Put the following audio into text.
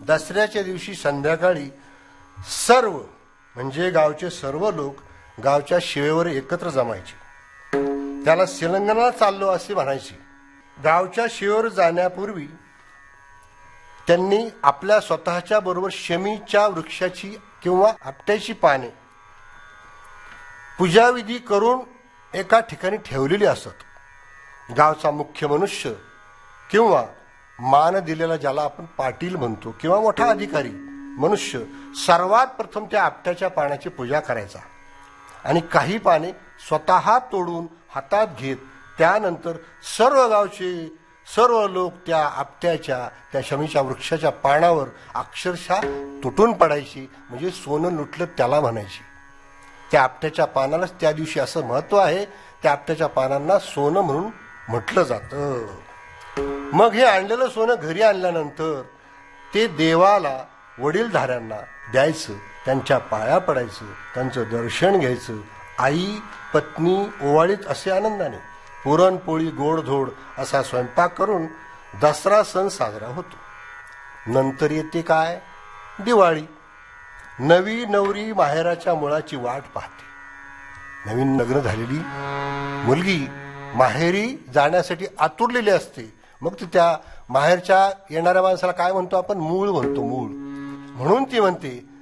दसऱ्याच्या दिवशी संध्याकाळी सर्व म्हणजे गावचे सर्व लोक गावच्या शिवेवर एकत्र जमायचे. त्याला शिलंगणाला चाललो असे म्हणायचे. गावच्या शिवेवर जाण्यापूर्वी त्यांनी आपल्या स्वतःच्या बरोबर शमीच्या वृक्षाची किंवा आपट्याची पाने पूजाविधी करून एका ठिकाणी ठेवलेली असत. गावचा मुख्य मनुष्य किंवा मान दिलेला ज्याला आपण पाटील म्हणतो किंवा मोठा अधिकारी मनुष्य सर्वात प्रथम त्या आपट्याच्या पाण्याची पूजा करायचा आणि काही पाने स्वतः तोडून हातात घेत त्यानंतर सर्व गावचे सर्व लोक त्या आपट्याच्या त्या शमीच्या वृक्षाच्या पानावर अक्षरशः तुटून पडायची. म्हणजे सोनं लुटलं त्याला म्हणायची. त्या आपट्याच्या पानालाच त्या दिवशी असं महत्व आहे. त्या आपट्याच्या पानांना सोनं म्हणून म्हटलं जातं. मग हे आणलेलं सोनं घरी आणल्यानंतर ते देवाला वडीलधाऱ्यांना द्यायचं, त्यांच्या पाया पडायचं, त्यांचं दर्शन घ्यायचं. आई पत्नी ओवाळीत असे आनंदाने पुरणपोळी गोडधोड असा स्वयंपाक करून दसरा सण साजरा होतो. नंतर येते काय? दिवाळी. नवी नवरी माहेराच्या मुळाची वाट पाहते. नवीन लग्न झालेली मुलगी माहेरी जाण्यासाठी आतुरलेली असते. मग त्या माहेरच्या येणाऱ्या माणसाला काय म्हणतो आपण? मूळ म्हणतो. मूळ म्हणून ती म्हणते